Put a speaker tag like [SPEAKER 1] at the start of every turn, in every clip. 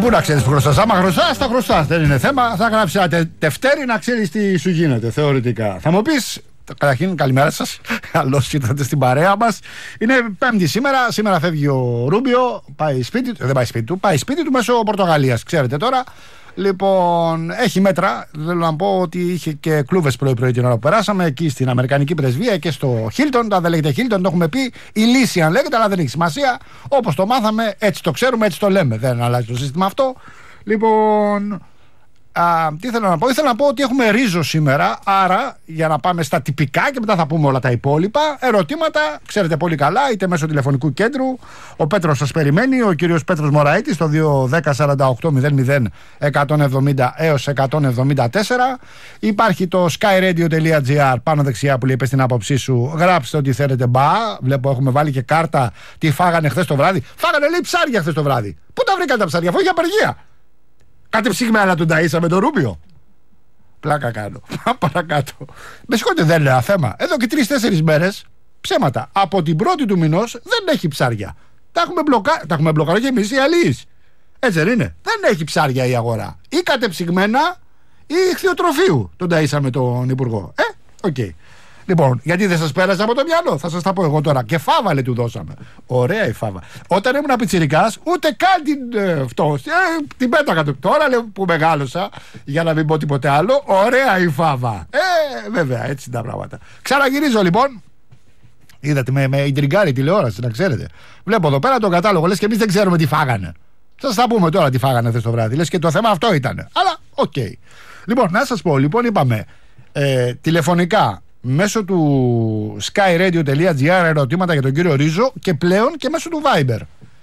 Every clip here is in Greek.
[SPEAKER 1] Πού να ξέρεις που χρωστάς? Άμα χρωστάς, τα χρωστάς. Δεν είναι θέμα. Θα γράψεις ένα τευτέρι να ξέρεις τι σου γίνεται θεωρητικά. Θα μου πεις, καταρχήν, καλημέρα σας. Καλώς ήρθατε στην παρέα μας. Είναι Πέμπτη σήμερα. Σήμερα φεύγει ο Ρούμπιο. Πάει σπίτι του. Δεν πάει σπίτι του. Πάει σπίτι του μέσω Πορτογαλίας. Ξέρετε τώρα. Λοιπόν, έχει μέτρα. Θέλω να πω ότι είχε και κλούβες πρωί-πρωί την ώρα που περάσαμε εκεί στην Αμερικανική Πρεσβεία και στο Χίλτον. Αν δεν λέγεται Χίλτον, το έχουμε πει. Η λύση, αν λέγεται, αλλά δεν έχει σημασία. Όπως το μάθαμε, έτσι το ξέρουμε, έτσι το λέμε. Δεν αλλάζει το σύστημα αυτό. Λοιπόν. Τι θέλω να πω? Ήθελα να πω ότι έχουμε ρίζο σήμερα. Άρα, για να πάμε στα τυπικά και μετά θα πούμε όλα τα υπόλοιπα. Ερωτήματα, ξέρετε πολύ καλά, είτε μέσω τηλεφωνικού κέντρου. Ο Πέτρος σας περιμένει, ο κύριος Πέτρος Μωραΐτης, στο 210-48-00-170 έως 174. Υπάρχει το skyradio.gr πάνω δεξιά που λέει πες την άποψή σου. Γράψτε ό,τι θέλετε. Βλέπω έχουμε βάλει και κάρτα τι φάγανε χθες το βράδυ. Φάγανε λέει ψάρια χθες το βράδυ. Πού τα βρήκατε τα ψάρια? Αφού είχε απεργία. Κάτι ψήγμενα τον ταΐσαμε τον Ρούμπιο. Πλάκα κάνω. Παρακάτω. Με συγχωρείτε, δεν λέω θέμα. Εδώ και 3-4 μέρες ψέματα. Από την πρώτη του μηνός δεν έχει ψάρια. Τα έχουμε μπλοκάρει και εμείς οι αλλοίς. Έτσι δεν είναι? Δεν έχει ψάρια η αγορά. Ή κατεψυγμένα ή ηχθειοτροφείου τον ταΐσαμε τον Υπουργό. Οκ. Λοιπόν, γιατί δεν σας πέρασε από το μυαλό? Θα σας τα πω εγώ τώρα. Και φάβα λέει του δώσαμε. Ωραία η φάβα. Όταν ήμουν πιτσιρικάς, ούτε καν την πέταγα. Τώρα λέω που μεγάλωσα, για να μην πω τίποτε άλλο, ωραία η φάβα. Βέβαια, έτσι είναι τα πράγματα. Ξαναγυρίζω λοιπόν. Είδατε, με ιντριγκάρει τηλεόραση, να ξέρετε. Βλέπω εδώ πέρα τον κατάλογο, λες και εμείς δεν ξέρουμε τι φάγανε. Σας τα πούμε τώρα τι φάγανε χθες το βράδυ. Λες και το θέμα αυτό ήταν. Αλλά, οκ. Λοιπόν, να σας πω, λοιπόν, είπαμε τηλεφωνικά. Μέσω του skyradio.gr ερωτήματα για τον κύριο Ρίζο και πλέον και μέσω του Viber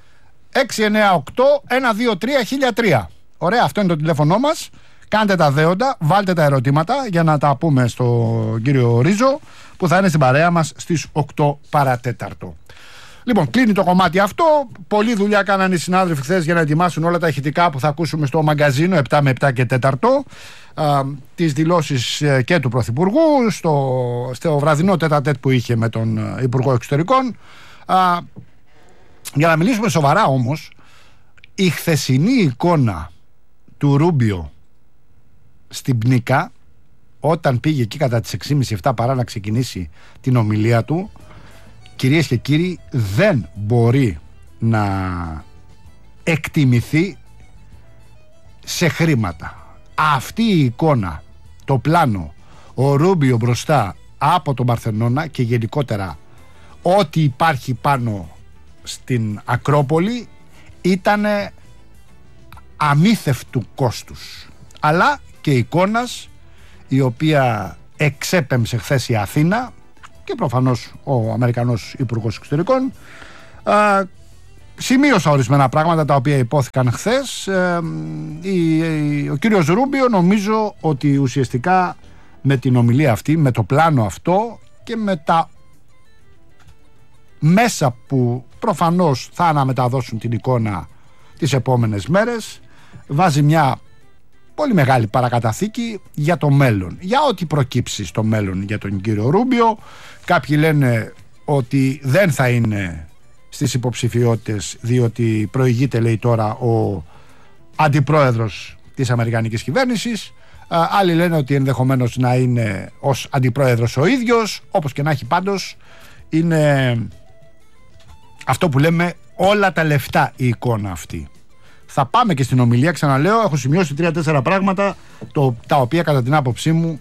[SPEAKER 1] 698-123-1003. Ωραία, αυτό είναι το τηλέφωνο μας. Κάντε τα δέοντα, βάλτε τα ερωτήματα για να τα πούμε στον κύριο Ρίζο που θα είναι στην παρέα μας στις 8 παρατέταρτο. Λοιπόν, κλείνει το κομμάτι αυτό. Πολλή δουλειά κάνανε οι συνάδελφοι χθες για να ετοιμάσουν όλα τα ηχητικά που θα ακούσουμε στο μαγκαζίνο 7 με 7 και 4. Τις δηλώσεις και του Πρωθυπουργού στο βραδινό τέτα-τέτ που είχε με τον Υπουργό Εξωτερικών. Για να μιλήσουμε σοβαρά όμως, η χθεσινή εικόνα του Ρούμπιο στην Πνίκα, όταν πήγε εκεί κατά τις 6.30-7 παρά να ξεκινήσει την ομιλία του, κυρίες και κύριοι, δεν μπορεί να εκτιμηθεί σε χρήματα. Αυτή η εικόνα, το πλάνο, ο Ρούμπιο μπροστά από τον Παρθενώνα και γενικότερα ό,τι υπάρχει πάνω στην Ακρόπολη ήταν αμύθευτου κόστους, αλλά και εικόνας η οποία εξέπεμψε χθες η Αθήνα και προφανώς ο Αμερικανός Υπουργός Εξωτερικών. Σημείωσα ορισμένα πράγματα τα οποία υπόθηκαν χθες. Ο κύριος Ρούμπιο νομίζω ότι ουσιαστικά με την ομιλία αυτή, με το πλάνο αυτό και με τα μέσα που προφανώς θα αναμεταδώσουν την εικόνα τις επόμενες μέρες, βάζει μια πολύ μεγάλη παρακαταθήκη για το μέλλον, για ό,τι προκύψει στο μέλλον για τον κύριο Ρούμπιο. Κάποιοι λένε ότι δεν θα είναι στις υποψηφιότητες διότι προηγείται, λέει τώρα, ο αντιπρόεδρος της αμερικανικής κυβέρνησης. Άλλοι λένε ότι ενδεχομένως να είναι ως αντιπρόεδρος ο ίδιος. Όπως και να έχει, πάντως είναι αυτό που λέμε όλα τα λεφτά η εικόνα αυτή. Θα πάμε και στην ομιλία, ξαναλέω, έχω σημειώσει 3-4 πράγματα τα οποία κατά την άποψή μου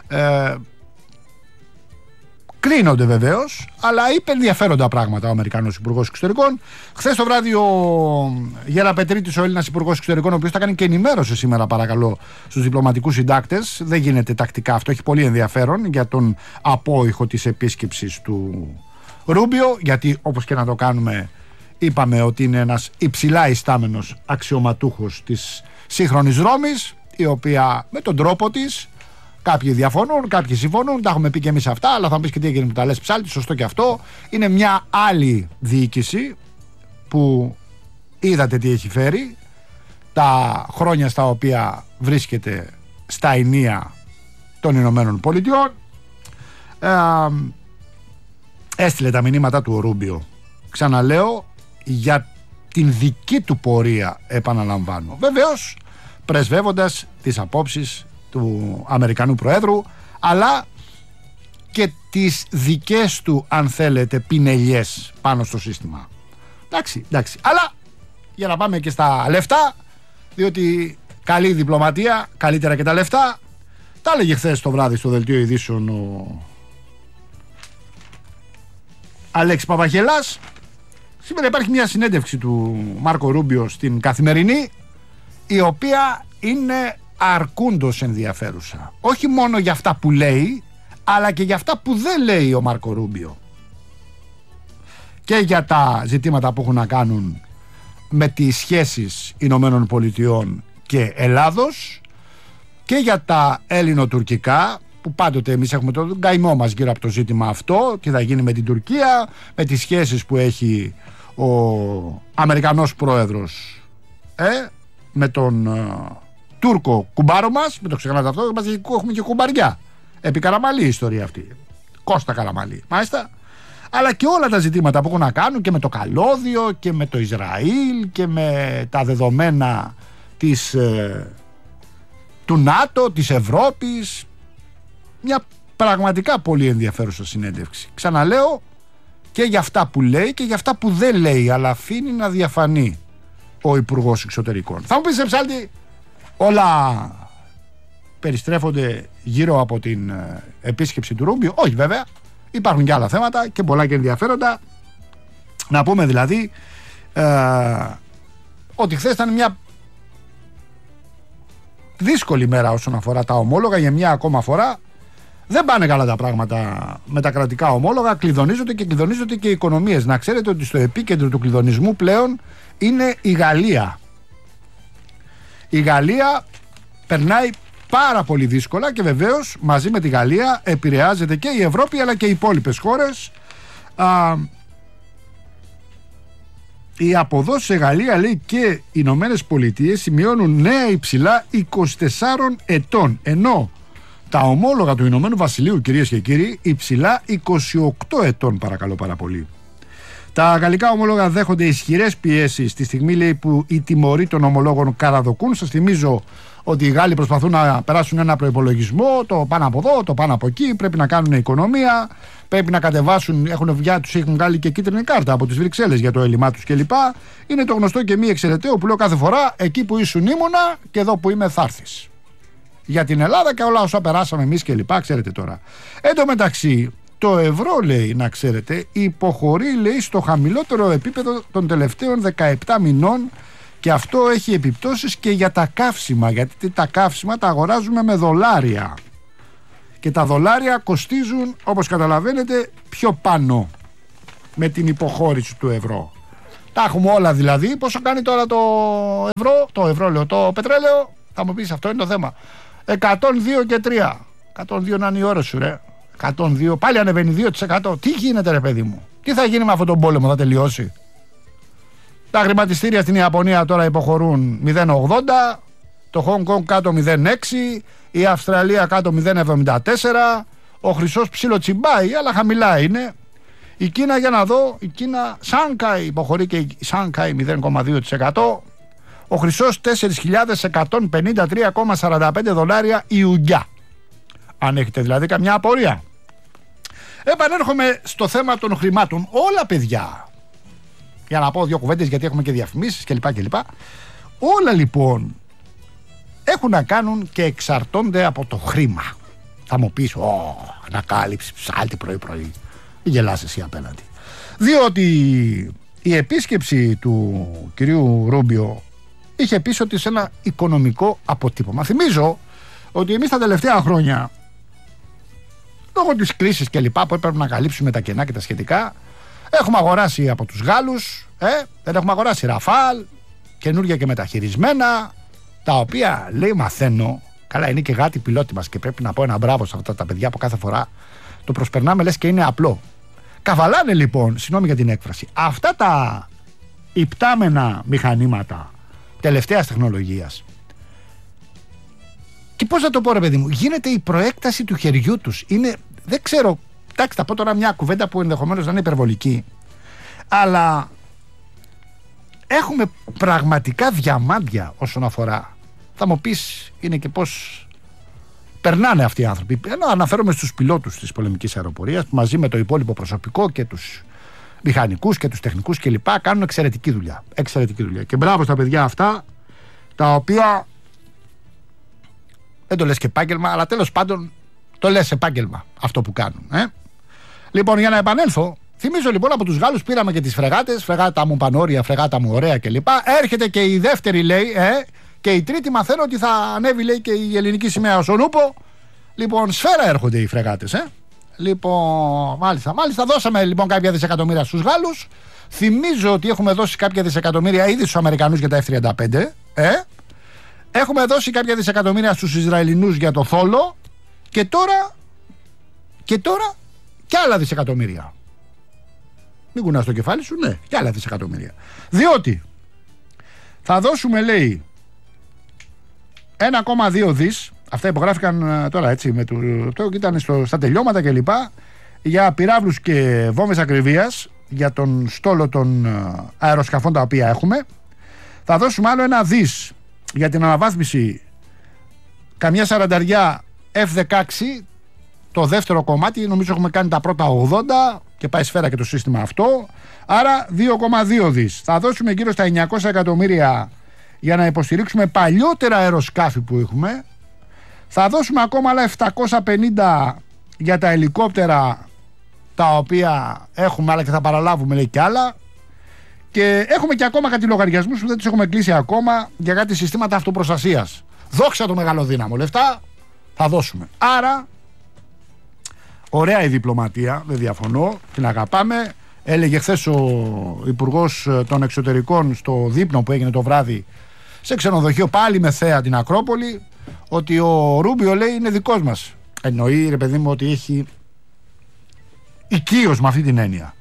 [SPEAKER 1] κρίνονται βεβαίως, αλλά είπε ενδιαφέροντα πράγματα ο Αμερικανός Υπουργός Εξωτερικών. Χθες το βράδυ ο Γεραπετρίτης, ο Έλληνας Υπουργός Εξωτερικών, ο οποίος θα κάνει και ενημέρωση σήμερα, παρακαλώ, στους διπλωματικούς συντάκτες. Δεν γίνεται τακτικά αυτό, έχει πολύ ενδιαφέρον για τον απόϊχο της επίσκεψης του Ρούμπιο, γιατί όπως και να το κάνουμε, είπαμε ότι είναι ένας υψηλά ιστάμενος αξιωματούχος της σύγχρονης Ρώμης, η οποία με τον τρόπο της, κάποιοι διαφωνούν, κάποιοι συμφωνούν, τα έχουμε πει και εμείς αυτά, αλλά θα μου πεις και τι έγινε που τα λες ψάλτη, σωστό και αυτό. Είναι μια άλλη διοίκηση που είδατε τι έχει φέρει τα χρόνια στα οποία βρίσκεται στα ενία των Ηνωμένων Πολιτειών. Έστειλε τα μηνύματα του ο Ρούμπιο, ξαναλέω, για την δική του πορεία, επαναλαμβάνω. Βεβαίως πρεσβεύοντας τις απόψεις του Αμερικανού Προέδρου, αλλά και τις δικές του, αν θέλετε, πινελιές πάνω στο σύστημα. Εντάξει. Αλλά για να πάμε και στα λεφτά, διότι καλή διπλωματία, καλύτερα και τα λεφτά. Τα έλεγε χθες το βράδυ στο δελτίο ειδήσεων ο Αλέξης Παπαγελάς. Σήμερα υπάρχει μια συνέντευξη του Μάρκο Ρούμπιο στην Καθημερινή, η οποία είναι αρκούντος ενδιαφέρουσα. Όχι μόνο για αυτά που λέει, αλλά και για αυτά που δεν λέει ο Μάρκο Ρούμπιο. Και για τα ζητήματα που έχουν να κάνουν με τις σχέσεις Ηνωμένων Πολιτειών και Ελλάδος, και για τα ελληνοτουρκικά, που πάντοτε εμείς έχουμε τον καημό μας γύρω από το ζήτημα αυτό, τι θα γίνει με την Τουρκία, με τις σχέσεις που έχει ο Αμερικανός πρόεδρος με τον Τούρκο κουμπάρο μας. Μην το ξεχνάτε αυτό, έχουμε και κουμπαριά. Επί Καραμαλή η ιστορία αυτή, Κώστα Καραμαλή μάλιστα. Αλλά και όλα τα ζητήματα που έχουν να κάνουν και με το καλώδιο και με το Ισραήλ και με τα δεδομένα του ΝΑΤΟ, της Ευρώπης. Μια πραγματικά πολύ ενδιαφέρουσα συνέντευξη. Ξαναλέω, και για αυτά που λέει και για αυτά που δεν λέει, αλλά αφήνει να διαφανεί ο Υπουργός Εξωτερικών. Θα μου πεις, Ψάλτη, όλα περιστρέφονται γύρω από την επίσκεψη του Ρούμπιο? Όχι, βέβαια. Υπάρχουν και άλλα θέματα και πολλά και ενδιαφέροντα. Να πούμε δηλαδή ότι χθες ήταν μια δύσκολη μέρα όσον αφορά τα ομόλογα. Για μια ακόμα φορά δεν πάνε καλά τα πράγματα με τα κρατικά ομόλογα. Κλειδονίζονται και οι οικονομίες. Να ξέρετε ότι στο επίκεντρο του κλειδονισμού πλέον είναι η Γαλλία. Η Γαλλία περνάει πάρα πολύ δύσκολα και βεβαίως μαζί με τη Γαλλία επηρεάζεται και η Ευρώπη, αλλά και οι υπόλοιπες χώρες. Οι αποδόσεις σε Γαλλία, λέει, και οι Ηνωμένες Πολιτείες σημειώνουν νέα υψηλά 24 ετών, ενώ τα ομόλογα του Ηνωμένου Βασιλείου, κυρίες και κύριοι, υψηλά 28 ετών, παρακαλώ πάρα πολύ. Τα γαλλικά ομόλογα δέχονται ισχυρές πιέσεις τη στιγμή, λέει, που οι τιμωροί των ομολόγων καραδοκούν. Σας θυμίζω ότι οι Γάλλοι προσπαθούν να περάσουν ένα προϋπολογισμό, το πάνω από εδώ, το πάνω από εκεί, πρέπει να κάνουν οικονομία, πρέπει να κατεβάσουν, τους έχουν βγάλει και κίτρινη κάρτα από τις Βρυξέλλες για το έλλειμμά τους κλπ. Είναι το γνωστό και μη εξαιρεταίο που λέω κάθε φορά: εκεί που ήσουν ήμουνα και εδώ που είμαι θα έρθεις. Για την Ελλάδα και όλα όσα περάσαμε εμείς κλπ. Ξέρετε τώρα. Εν τω μεταξύ, το ευρώ, λέει, να ξέρετε, υποχωρεί, λέει, στο χαμηλότερο επίπεδο των τελευταίων 17 μηνών. Και αυτό έχει επιπτώσεις και για τα καύσιμα, γιατί τα καύσιμα τα αγοράζουμε με δολάρια. Και τα δολάρια κοστίζουν, όπως καταλαβαίνετε, πιο πάνω με την υποχώρηση του ευρώ. Τα έχουμε όλα δηλαδή. Πόσο κάνει τώρα το ευρώ, λέω, το πετρέλαιο? Θα μου πεις, αυτό είναι το θέμα. 102 και 3. 102 να είναι η ώρα σου, ρε. 102, πάλι ανεβαίνει 2%. Τι γίνεται, ρε παιδί μου? Τι θα γίνει με αυτόν τον πόλεμο, θα τελειώσει? Τα χρηματιστήρια στην Ιαπωνία τώρα υποχωρούν 0,80, το Χονγκ Κονγκ κάτω 0,6, η Αυστραλία κάτω 0,74, ο χρυσός ψιλοτσιμπάει, αλλά χαμηλά είναι. Η Κίνα, για να δω, η Κίνα, Σάνκαϊ, υποχωρεί και η Σάνκαϊ 0,2%, ο χρυσός 4.153,45 δολάρια η ουγγιά. Αν έχετε δηλαδή καμιά απορία. Επανέρχομαι στο θέμα των χρημάτων. Όλα, παιδιά, για να πω δύο κουβέντες, γιατί έχουμε και διαφημίσεις κλπ. Όλα λοιπόν έχουν να κάνουν και εξαρτώνται από το χρήμα. Θα μου πεις, ανακάλυψη, ψάλτη πρωί-πρωί. Γελάς εσύ απέναντι. Διότι η επίσκεψη του κυρίου Ρούμπιο είχε πίσω της ένα οικονομικό αποτύπωμα. Θυμίζω ότι εμείς τα τελευταία χρόνια, λόγω της κρίσης κλπ, που έπρεπε να καλύψουμε τα κενά και τα σχετικά, έχουμε αγοράσει από τους Γάλλους, δεν έχουμε αγοράσει Ραφάλ, καινούργια και μεταχειρισμένα, τα οποία, λέει, μαθαίνω, καλά, είναι και γάτι πιλότη μας και πρέπει να πω ένα μπράβο σε αυτά τα παιδιά που κάθε φορά το προσπερνάμε, λες και είναι απλό. Καβαλάνε λοιπόν, συγγνώμη για την έκφραση, αυτά τα υπτάμενα μηχανήματα τελευταίας τεχνολογίας. Και πώς θα το πω, ρε παιδί μου, γίνεται η προέκταση του χεριού τους. Είναι, δεν ξέρω, εντάξει, θα πω τώρα μια κουβέντα που ενδεχομένως να είναι υπερβολική, αλλά έχουμε πραγματικά διαμάντια όσον αφορά. Θα μου πεις, είναι και πώς περνάνε αυτοί οι άνθρωποι. Ενώ αναφέρομαι στους πιλότους της πολεμικής αεροπορίας, που μαζί με το υπόλοιπο προσωπικό και τους μηχανικούς και τους τεχνικούς κλπ. Κάνουν εξαιρετική δουλειά. Εξαιρετική δουλειά. Και μπράβο στα παιδιά αυτά, τα οποία δεν το λες και επάγγελμα, αλλά τέλος πάντων το λες επάγγελμα αυτό που κάνουν. Λοιπόν, για να επανέλθω, θυμίζω λοιπόν από τους Γάλλους πήραμε και τις φρεγάτες, φρεγάτα μου πανόρια, φρεγάτα μου ωραία κλπ. Έρχεται και η δεύτερη, λέει, και η τρίτη μαθαίνω ότι θα ανέβει, λέει, και η ελληνική σημαία στον Ούπο. Λοιπόν, σφαίρα έρχονται οι φρεγάτες, Λοιπόν, μάλιστα δώσαμε λοιπόν κάποια δισεκατομμύρια στους Γάλλους. Θυμίζω ότι έχουμε δώσει κάποια δισεκατομμύρια ήδη στους Αμερικανούς για τα F-35. Έχουμε δώσει κάποια δισεκατομμύρια στους Ισραηλινούς για το Θόλο. Και τώρα και άλλα δισεκατομμύρια. Μην κουνάς το κεφάλι σου, ναι, και άλλα δισεκατομμύρια. Διότι θα δώσουμε, λέει, 1,2 δις. Αυτά υπογράφηκαν τώρα, έτσι, ήταν στα τελειώματα κλπ. Για πυράβλους και βόμβες ακριβίας για τον στόλο των αεροσκαφών τα οποία έχουμε. Θα δώσουμε άλλο 1 δις για την αναβάθμιση καμιά 40 F-16. Το δεύτερο κομμάτι, νομίζω έχουμε κάνει τα πρώτα 80 και πάει σφαίρα και το σύστημα αυτό. Άρα 2,2 δις. Θα δώσουμε γύρω στα 900 εκατομμύρια για να υποστηρίξουμε παλιότερα αεροσκάφη που έχουμε. Θα δώσουμε ακόμα άλλα 750 για τα ελικόπτερα τα οποία έχουμε, αλλά και θα παραλάβουμε, λέει, και άλλα. Και έχουμε και ακόμα κάτι λογαριασμούς που δεν τους έχουμε κλείσει ακόμα για κάτι συστήματα αυτοπροστασίας. Δόξα το μεγαλοδύναμο, λεφτά θα δώσουμε. Άρα, ωραία η διπλωματία, δεν διαφωνώ, την αγαπάμε. Έλεγε χθες ο Υπουργός των Εξωτερικών στο δείπνο που έγινε το βράδυ σε ξενοδοχείο πάλι με θέα την Ακρόπολη, ότι ο Ρούμπιο, λέει, είναι δικός μας. Εννοεί, ρε παιδί μου, ότι έχει οικείος με αυτή την έννοια.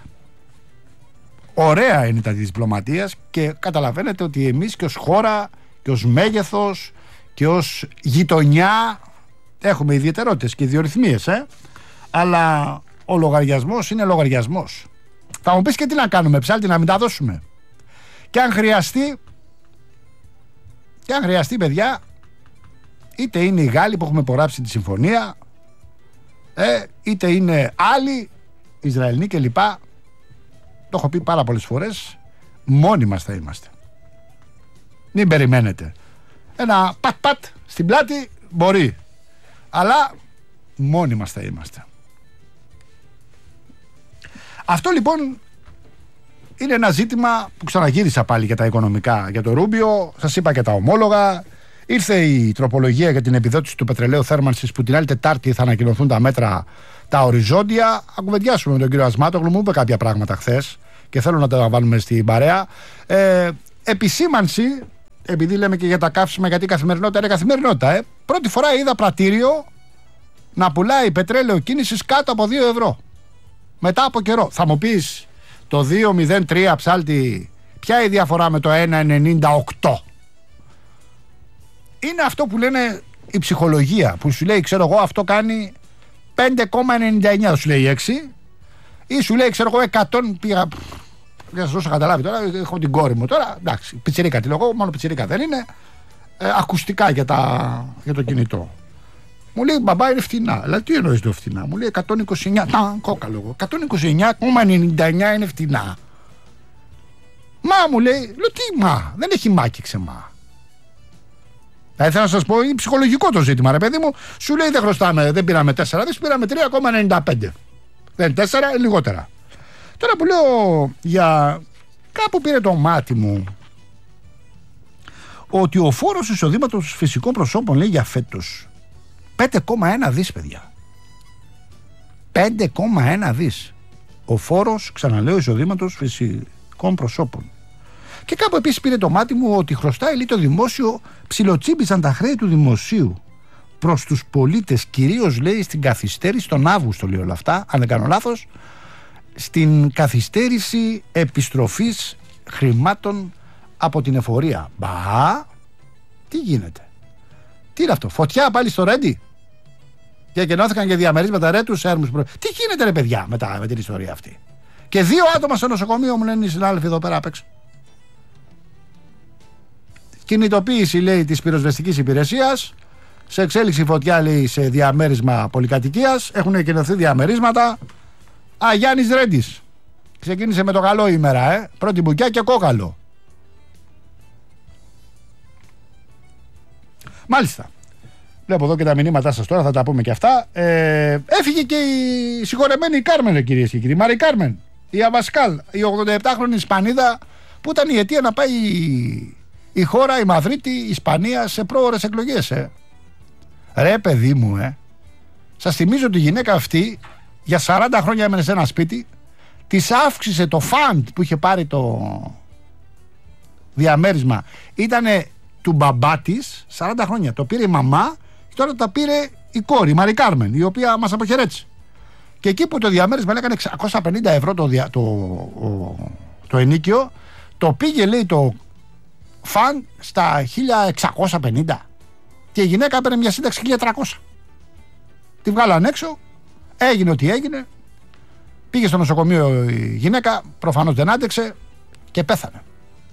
[SPEAKER 1] Ωραία είναι τα της διπλωματίας και καταλαβαίνετε ότι εμείς και ως χώρα και ως μέγεθος και ως γειτονιά έχουμε ιδιαιτερότητες και ιδιορυθμίες, αλλά ο λογαριασμός είναι λογαριασμός. Θα μου πεις, και τι να κάνουμε, ψάλτη, να μην τα δώσουμε? Και αν χρειαστεί, παιδιά, είτε είναι οι Γάλλοι που έχουμε υπογράψει τη συμφωνία, είτε είναι άλλοι, Ισραηλοί κλπ. Το έχω πει πάρα πολλές φορές, μόνοι μας θα είμαστε. Μην περιμένετε. Ένα πατ στην πλάτη μπορεί, αλλά μόνοι μας θα είμαστε. Αυτό λοιπόν είναι ένα ζήτημα που ξαναγύρισα πάλι για τα οικονομικά, για το Ρούμπιο. Σας είπα και τα ομόλογα. Ήρθε η τροπολογία για την επιδότηση του πετρελαίου θέρμανσης που την άλλη Τετάρτη θα ανακοινωθούν τα μέτρα τα οριζόντια. Θα κουβεντιάσουμε με τον κύριο Ασμάτογλου, μου είπε κάποια πράγματα χθες και θέλω να τα βάλουμε στην παρέα. Επισήμανση, επειδή λέμε και για τα καύσιμα, γιατί καθημερινότητα είναι καθημερινότητα. Πρώτη φορά είδα πρατήριο να πουλάει πετρέλαιο κίνησης κάτω από 2 ευρώ. Μετά από καιρό. Θα μου πεις, το 2,03 ψάλτη, ποια η διαφορά με το 1,98? Είναι αυτό που λένε η ψυχολογία, που σου λέει, ξέρω εγώ, αυτό κάνει 5,99, σου λέει 6, ή σου λέει, ξέρω εγώ, 100, πήγα, για να σας δώσω καταλάβει τώρα, έχω την κόρη μου τώρα, εντάξει, πιτσιρίκα τη λόγω, μόνο πιτσιρίκα δεν είναι, ακουστικά για το κινητό. Μου λέει, μπαμπά, είναι φτηνά. Δηλαδή, τι εννοείς το φτηνά? Μου λέει 129, κόκαλο εγώ, 129,99 είναι φτηνά. Μα, μου λέει, λέω, τι μα, δεν έχει μάκι ξεμά. Θα ήθελα να σας πω, είναι ψυχολογικό το ζήτημα, ρε παιδί μου. Σου λέει, δεν χρωστάμε, δεν πήραμε 4 δις, πήραμε 3,95. Δεν 4, λιγότερα. Τώρα που λέω, για κάπου πήρε το μάτι μου ότι ο φόρος εισοδήματος φυσικών προσώπων, λέει, για φέτος 5,1 δις, παιδιά. 5,1 δις. Ο φόρος, ξαναλέω, εισοδήματος φυσικών προσώπων. Και κάπου επίσης πήρε το μάτι μου ότι χρωστάει, λέει, το δημόσιο, ψιλοτσίμπησαν τα χρέη του δημοσίου προς τους πολίτες, κυρίως, λέει, στην καθυστέρηση, τον Αύγουστο, λέει όλα αυτά, αν δεν κάνω λάθος, στην καθυστέρηση επιστροφής χρημάτων από την εφορία. Μπα, τι γίνεται? Τι είναι αυτό, φωτιά πάλι στο Ρέντι? Διακενώθηκαν και διαμερίσματα ρέτους έρμους. Τι γίνεται, ρε παιδιά, με την ιστορία αυτή? Και 2 άτομα στο νοσοκομείο, μου λένε οι συνάδελφοι εδώ πέρα απ' έξω. Κινητοποίηση, λέει, της πυροσβεστικής υπηρεσίας. Σε εξέλιξη φωτιά, λέει, σε διαμέρισμα πολυκατοικίας. Έχουν εκκινηθεί διαμερίσματα. Γιάννης Ρέντης. Ξεκίνησε με το καλό ημέρα, πρώτη μπουκιά και κόκαλο. Μάλιστα. Βλέπω εδώ και τα μηνύματά σας τώρα, θα τα πούμε και αυτά. Έφυγε και η συγχωρεμένη Κάρμεν, κυρίες και κύριοι. Μαρή Κάρμεν, η Αβασκάλ, η 87χρονη Ισπανίδα, που ήταν η αιτία να πάει η χώρα, η Μαδρίτη, η Ισπανία, σε πρόωρες εκλογές. Ρε παιδί μου, σας θυμίζω ότι η γυναίκα αυτή για 40 χρόνια έμενε σε ένα σπίτι, της αύξησε το φαντ που είχε πάρει το διαμέρισμα. Ήτανε του μπαμπά της 40 χρόνια. Το πήρε η μαμά και τώρα τα πήρε η κόρη, η Μαρή Κάρμεν, η οποία μας αποχαιρέτησε. Και εκεί που το διαμέρισμα έκανε 650 ευρώ το ενίκιο, το πήγε, λέει, το φαν στα 1650. Και η γυναίκα έπαιρνε μια σύνταξη 1300. Τη βγάλαν έξω, έγινε ό,τι έγινε. Πήγε στο νοσοκομείο η γυναίκα, προφανώς δεν άντεξε και πέθανε.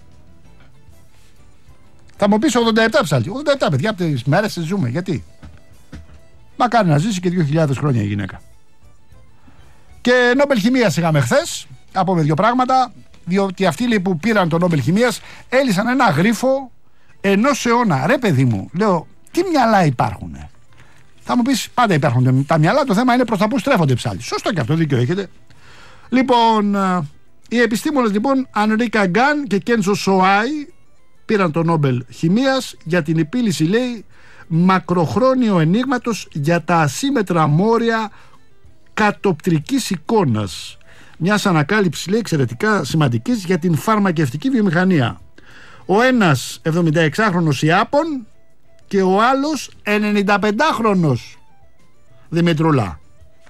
[SPEAKER 1] Θα μου πεις 87 ψάλτη. 87 παιδιά, από τις μέρες τις ζούμε. Γιατί? Μακάρι να ζήσει και 2.000 χρόνια η γυναίκα. Και Νόμπελ Χημείας είχαμε χθες. Από με δύο πράγματα. Διότι αυτοί, λέει, που πήραν το Νόμπελ Χημείας έλυσαν ένα γρίφο ενός αιώνα. Ρε παιδί μου, λέω, τι μυαλά υπάρχουν? Θα μου πεις, πάντα υπάρχουν τα μυαλά. Το θέμα είναι προς τα που στρέφονται ψάλτη. Σωστό και αυτό, δίκιο έχετε. Λοιπόν, οι επιστήμονες, λοιπόν, Ανρίκα Γκάν και Κένζο Σοάι, πήραν το Νόμπελ Χημείας για την επίλυση, λέει, μακροχρόνιο ενίγματος για τα ασύμετρα μόρια κατοπτρικής εικόνας. Μιας ανακάλυψης, λέει, εξαιρετικά σημαντικής για την φαρμακευτική βιομηχανία. Ο ένας 76χρονος Ιάπων και ο άλλος 95χρονος Δημητρουλά.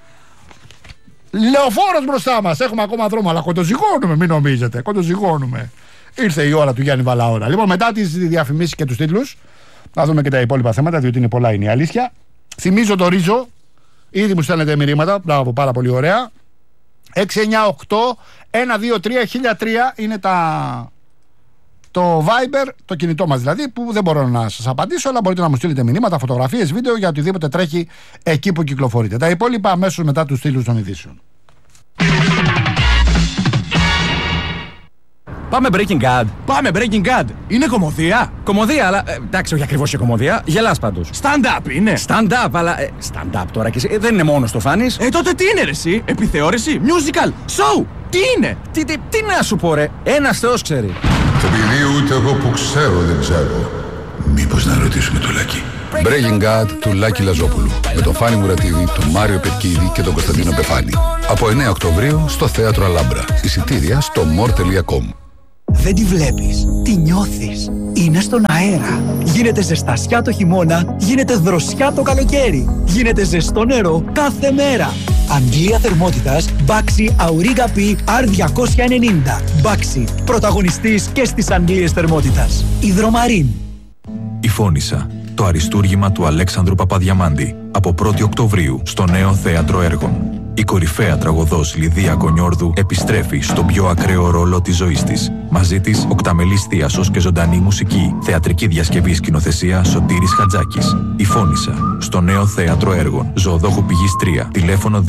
[SPEAKER 1] Λεωφόρος μπροστά μας. Έχουμε ακόμα δρόμο, αλλά κοντοζυγώνουμε, μην νομίζετε. Κοντοζυγώνουμε. Ήρθε η ώρα του Γιάννη Βαλαώρα. Λοιπόν, μετά τις διαφημίσεις και τους τίτλους, να δούμε και τα υπόλοιπα θέματα, διότι είναι πολλά, είναι η αλήθεια. Θυμίζω το Ρίζο. Ήδη μου στέλνετε μηνύματα. Μπράβο, πάρα πολύ ωραία. 698 123 1003 είναι το Viber, το κινητό μας δηλαδή, που δεν μπορώ να σας απαντήσω, αλλά μπορείτε να μου στείλετε μηνύματα, φωτογραφίες, βίντεο για οτιδήποτε τρέχει εκεί που κυκλοφορείτε. Τα υπόλοιπα αμέσως μετά τους στήλους των ειδήσεων.
[SPEAKER 2] Πάμε Breaking Bad.
[SPEAKER 3] Πάμε Breaking Bad. Είναι κωμωδία.
[SPEAKER 2] Κωμωδία, αλλά εντάξει, όχι ακριβώς και κωμωδία. Γελάς πάντως.
[SPEAKER 3] Stand-up είναι.
[SPEAKER 2] Stand-up, αλλά. Stand-up τώρα και εσύ. Δεν είναι μόνο το φάνης.
[SPEAKER 3] Τότε τι είναι, ρε εσύ? Επιθεώρηση, musical, show. Τι είναι?
[SPEAKER 2] Τι να σου πω, ρε. Ένας Θεός ξέρει.
[SPEAKER 4] Επειδή ούτε εγώ που ξέρω δεν ξέρω. Μήπως να ρωτήσουμε το Λάκη.
[SPEAKER 5] Breaking Bad του Λάκη Λαζόπουλου. Με τον Φάνη Μουρατίδη, τον Μάριο Πετκίδη και τον Κωνσταντίνο Πεφάνη. Από 9 Οκτωβρίου στο Θέατρο Αλάμπρα. Εισιτήρια στο more.com.
[SPEAKER 6] Δεν τη βλέπεις, τη νιώθεις. Είναι στον αέρα. Γίνεται ζεστασιά το χειμώνα, γίνεται δροσιά το καλοκαίρι. Γίνεται ζεστό νερό κάθε μέρα. Αγγλία θερμότητας Baxi Auriga P R290. Baxi, πρωταγωνιστής και στις Αγγλίες θερμότητας. Υδρομαρίν.
[SPEAKER 7] Η Φώνισσα, το αριστούργημα του Αλέξανδρου Παπαδιαμάντη. Από 1η Οκτωβρίου στο Νέο Θέατρο Έργων. Η κορυφαία τραγωδός Λιδία Κονιόρδου επιστρέφει στον πιο ακραίο ρόλο της ζωής της. Μαζί της οκταμελής θίασος και ζωντανή μουσική. Θεατρική διασκευή, σκηνοθεσία Σωτήρης Χατζάκης. Η Φώνισσα στο Νέο Θέατρο Έργων. Ζωοδόχου Πηγής 3. Τηλέφωνο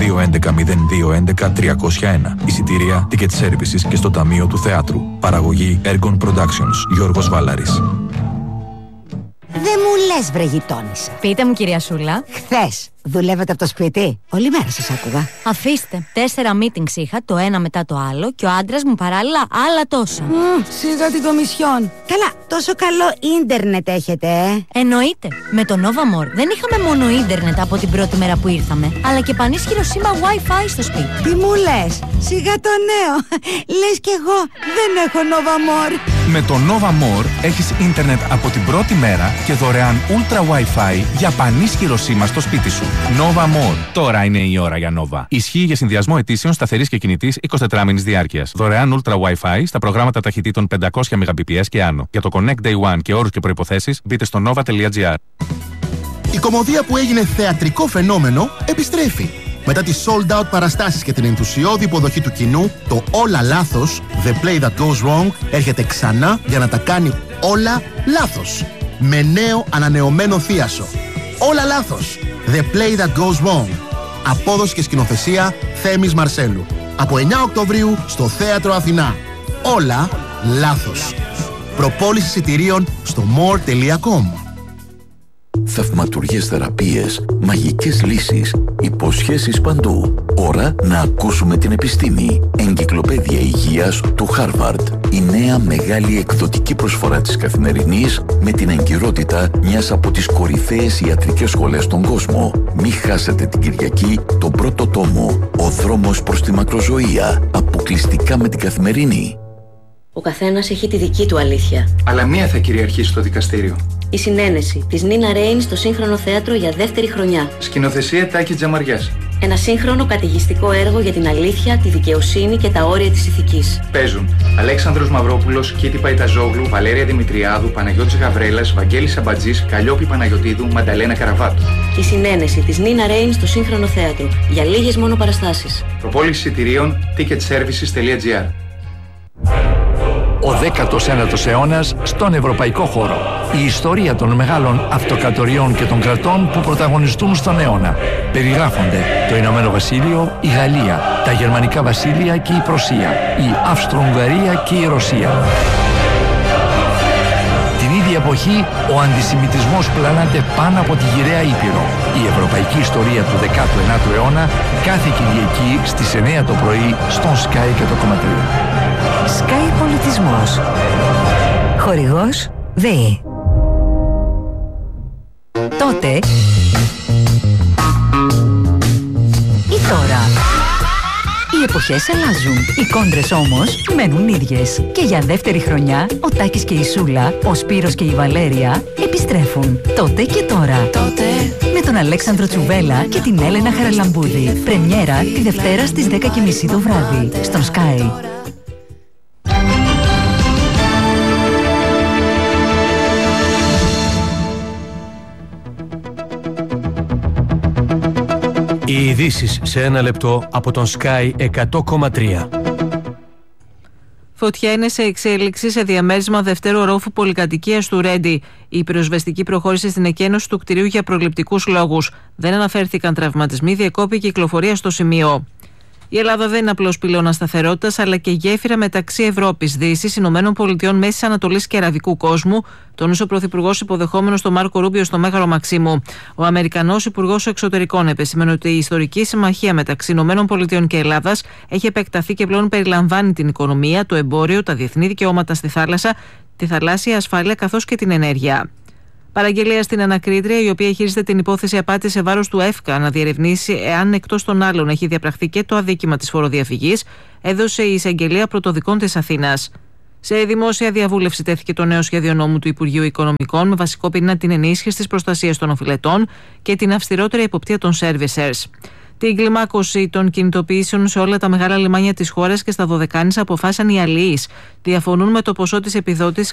[SPEAKER 7] 211-0211-301. Εισιτήρια, ticket services και στο Ταμείο του Θεάτρου. Παραγωγή Ergon Productions. Γιώργος Βάλαρης.
[SPEAKER 8] Δεν μου λες, βρε γειτόνισσα.
[SPEAKER 9] Πείτε μου, κυρία Σούλα.
[SPEAKER 8] Χθες δουλεύετε από το σπίτι? Όλη μέρα σας άκουγα.
[SPEAKER 9] Αφήστε. 4 meetings είχα, το ένα μετά το άλλο, και ο άντρας μου παράλληλα άλλα τόσα.
[SPEAKER 8] Σιγά την κομισιόν. Καλά, τόσο καλό ίντερνετ έχετε,
[SPEAKER 9] Εννοείται. Με το Nova More δεν είχαμε μόνο ίντερνετ από την πρώτη μέρα που ήρθαμε, αλλά και πανίσχυρο σήμα Wi-Fi στο σπίτι.
[SPEAKER 8] Τι μου λες? Σιγά το νέο. Λες κι εγώ δεν έχω Nova More.
[SPEAKER 3] Με το Nova More έχεις ίντερνετ από την πρώτη μέρα και δωρεάν Ultra Wi-Fi για πανίσχυρο σήμα στο σπίτι σου. Nova More. Τώρα είναι η ώρα για Nova. Ισχύει για συνδυασμό αιτήσεων σταθερής και κινητής 24 μήνης διάρκειας. Δωρεάν Ultra Wi-Fi στα προγράμματα ταχυτήτων 500 Mbps και άνω. Για το Connect Day One και όρους και προϋποθέσεις μπείτε στο nova.gr.
[SPEAKER 10] Η κωμωδία που έγινε θεατρικό φαινόμενο επιστρέφει. Μετά τις sold out παραστάσεις και την ενθουσιώδη υποδοχή του κοινού, το Όλα Λάθος, The Play That Goes Wrong, έρχεται ξανά για να τα κάνει όλα λάθος. Με νέο ανανεωμένο θίασο. Όλα Λάθος, The Play That Goes Wrong. Απόδοση και σκηνοθεσία Θέμης Μαρσέλου. Από 9 Οκτωβρίου στο Θέατρο Αθηνά. Όλα λάθος. Προπόληση εισιτηρίων στο more.com.
[SPEAKER 11] Θαυματουργές θεραπείες, μαγικές λύσεις, υποσχέσεις παντού. Ώρα να ακούσουμε την επιστήμη. Εγκυκλοπαίδεια υγείας του Harvard. Η νέα μεγάλη εκδοτική προσφορά της Καθημερινής με την εγκυρότητα μιας από τις κορυφαίες ιατρικές σχολές στον κόσμο. Μη χάσετε την Κυριακή τον πρώτο τόμο. Ο δρόμος προς τη μακροζωία. Αποκλειστικά με την Καθημερινή.
[SPEAKER 12] Ο καθένας έχει τη δική του αλήθεια.
[SPEAKER 13] Αλλά μία θα κυριαρχήσει στο δικαστήριο.
[SPEAKER 12] Η συνένεση της Νίνα Ρέιν στο Σύγχρονο Θέατρο για δεύτερη χρονιά.
[SPEAKER 13] Σκηνοθεσία Τάκη Τζαμαριάς.
[SPEAKER 12] Ένα σύγχρονο καταιγιστικό έργο για την αλήθεια, τη δικαιοσύνη και τα όρια της ηθικής.
[SPEAKER 13] Παίζουν Αλέξανδρος Μαυρόπουλος, Κίτη Παϊταζόγλου, Βαλέρια Δημητριάδου, Παναγιώτης Γαβρέλας, Βαγγέλης Σαμπατζής, Καλλιόπη Παναγιωτίδου, Μανταλένα Καραβάτου.
[SPEAKER 12] Η συνένεση της Νίνα Ρέιν στο Σύγχρονο Θέατρο για λίγες μόνο παραστάσεις.
[SPEAKER 13] Προπόληση εισιτηρίων ticketservices.gr.
[SPEAKER 14] Ο 19ος αιώνας στον ευρωπαϊκό χώρο. Η ιστορία των μεγάλων αυτοκρατοριών και των κρατών που πρωταγωνιστούν στον αιώνα. Περιγράφονται το Ηνωμένο Βασίλειο, η Γαλλία, τα Γερμανικά Βασίλεια και η Πρωσία, η Αυστρο-Ουγγαρία και η Ρωσία. Την ίδια εποχή, ο αντισημιτισμός πλανάται πάνω από τη γυραιά Ήπειρο. Η ευρωπαϊκή ιστορία του 19ου αιώνα κάθε Κυριακή στις 9 το πρωί στον Sky και το κομματρίο.
[SPEAKER 15] Sky Πολιτισμός. Χορηγός ΔΕΗ. Τότε ή τώρα. Οι εποχές αλλάζουν. Οι κόντρες όμως μένουν ίδιες. Και για δεύτερη χρονιά, ο Τάκης και η Σούλα, ο Σπύρος και η Βαλέρια επιστρέφουν. Τότε και τώρα. Τότε. Με τον Αλέξανδρο Τσουβέλα και την Έλενα Χαραλαμπούδη. Πρεμιέρα τη Δευτέρα στις 10:30 το βράδυ. Στον Sky.
[SPEAKER 16] Οι ειδήσεις σε ένα λεπτό από τον Sky 100,3.
[SPEAKER 17] Φωτιά είναι σε εξέλιξη σε διαμέρισμα δευτέρου ορόφου πολυκατοικίας του Ρέντι. Η πυροσβεστική προχώρησε στην εκένωση του κτηρίου για προληπτικούς λόγους. Δεν αναφέρθηκαν τραυματισμοί, διεκόπη κυκλοφορία στο σημείο. Η Ελλάδα δεν είναι απλώς πυλώνας σταθερότητας, αλλά και γέφυρα μεταξύ Ευρώπης, Δύσης, Ηνωμένων Πολιτειών, Μέσης Ανατολής και Αραβικού κόσμου, τόνισε ο Πρωθυπουργός υποδεχόμενος τον Μάρκο Ρούμπιο στο Μέγαρο Μαξίμου. Ο Αμερικανός Υπουργός Εξωτερικών επεσήμενε ότι η ιστορική συμμαχία μεταξύ Ηνωμένων Πολιτειών και Ελλάδας έχει επεκταθεί και πλέον περιλαμβάνει την οικονομία, το εμπόριο, τα διεθνή δικαιώματα στη θάλασσα, τη θαλάσσια ασφάλεια καθώς και την ενέργεια. Παραγγελία στην ανακρίτρια, η οποία χειρίζεται την υπόθεση απάτης σε βάρος του ΕΦΚΑ να διερευνήσει εάν εκτός των άλλων έχει διαπραχθεί και το αδίκημα της φοροδιαφυγής, έδωσε η εισαγγελία πρωτοδικών της Αθήνας. Σε δημόσια διαβούλευση τέθηκε το νέο σχέδιο νόμου του Υπουργείου Οικονομικών με βασικό πυρήνα την ενίσχυση της προστασίας των οφειλετών και την αυστηρότερη εποπτεία των servicers. Την κλιμάκωση των κινητοποιήσεων σε όλα τα μεγάλα λιμάνια της χώρας και στα Δωδεκάνησα αποφάσισαν οι αλληλείς. Διαφωνούν με το ποσό της επιδότησης